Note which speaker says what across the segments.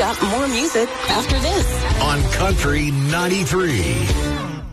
Speaker 1: got more music after this.
Speaker 2: On Country 93.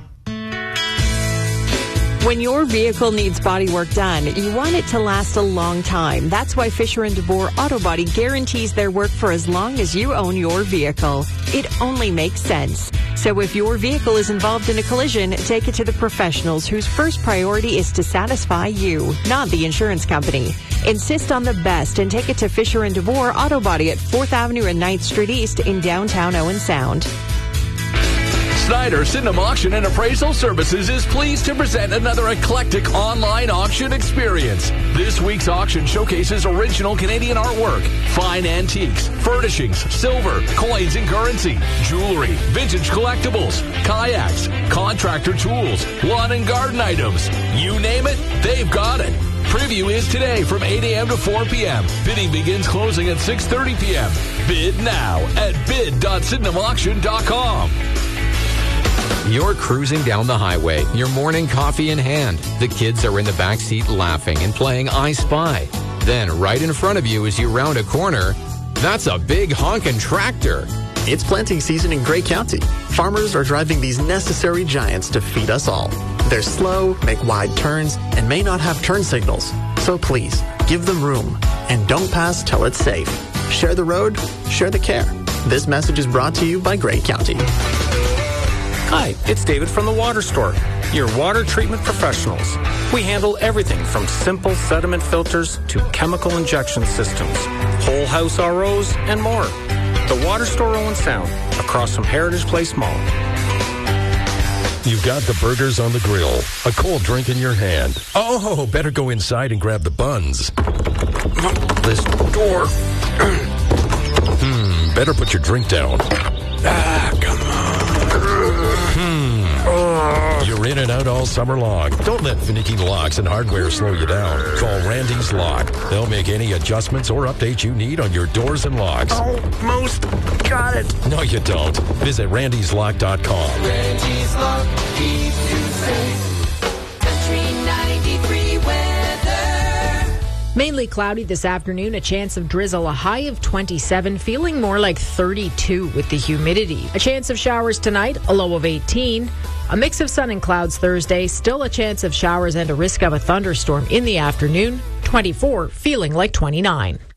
Speaker 3: When your vehicle needs body work done, you want it to last a long time. That's why Fisher & DeVore Auto Body guarantees their work for as long as you own your vehicle. It only makes sense. So if your vehicle is involved in a collision, take it to the professionals whose first priority is to satisfy you, not the insurance company. Insist on the best and take it to Fisher & DeVore Auto Body at 4th Avenue and 9th Street East in downtown Owen Sound.
Speaker 4: Snyder Sydenham Auction and Appraisal Services is pleased to present another eclectic online auction experience. This week's auction showcases original Canadian artwork, fine antiques, furnishings, silver, coins and currency, jewelry, vintage collectibles, kayaks, contractor tools, lawn and garden items. You name it, they've got it. Preview is today from 8 a.m. to 4 p.m. Bidding begins closing at 6:30 p.m. Bid now at bid.sydenhamauction.com.
Speaker 5: You're cruising down the highway, your morning coffee in hand. The kids are in the back seat laughing and playing I Spy. Then right in front of you as you round a corner, that's a big honkin' tractor.
Speaker 6: It's planting season in Grey County. Farmers are driving these necessary giants to feed us all. They're slow, make wide turns, and may not have turn signals. So please, give them room and don't pass till it's safe. Share the road, share the care. This message is brought to you by Grey County.
Speaker 7: Hi, it's David from the Water Store, your water treatment professionals. We handle everything from simple sediment filters to chemical injection systems, whole house ROs, and more. The Water Store Owen Sound, across from Heritage Place Mall.
Speaker 8: You've got the burgers on the grill, a cold drink in your hand. Oh, better go inside and grab the buns. This door. Better put your drink down. Come on. You're in and out all summer long. Don't let finicky locks and hardware slow you down. Call Randy's Lock. They'll make any adjustments or updates you need on your doors and locks.
Speaker 6: Almost got it.
Speaker 8: No, you don't. Visit randyslock.com.
Speaker 9: Randy's Lock keeps you safe. Country 93 weather.
Speaker 10: Mainly cloudy this afternoon, a chance of drizzle, a high of 27, feeling more like 32 with the humidity. A chance of showers tonight, a low of 18. A mix of sun and clouds Thursday, still a chance of showers and a risk of a thunderstorm in the afternoon, 24, feeling like 29.